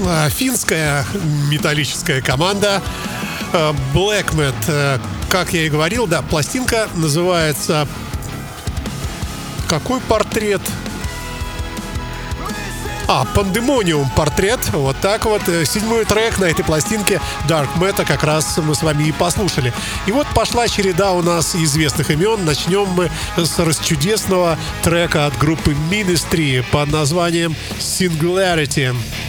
финская металлическая команда Blackmet. Как я и говорил, да, пластинка называется «Какой портрет?» Pandemonium портрет. Вот так вот. 7-й трек на этой пластинке Dark Matter как раз мы с вами и послушали. И вот пошла череда у нас известных имен. Начнем мы с расчудесного трека от группы Ministry под названием Singularity.